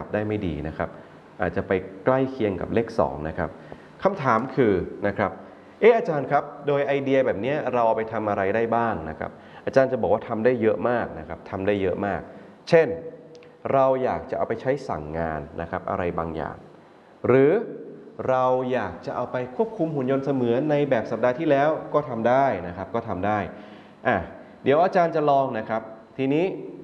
ได้ไม่ดีนะครับอาจจะไปใกล้เคียงกับเลข2นะครับคำถามคือนะครับอาจารย์ครับโดยไอเดียแบบนี้เราเอาไปทำอะไรได้บ้างนะครับอาจารย์จะบอกว่าทำได้เยอะมากนะครับทำได้เยอะมากเช่นเราอยากจะเอาไปใช้สั่งงานนะครับอะไรบางอย่างหรือเราอยากจะเอาไปควบคุมหุ่นยนต์เสมือนในแบบสัปดาห์ที่แล้วก็ทำได้นะครับก็ทำได้เดี๋ยวอาจารย์จะลองนะครับทีนี้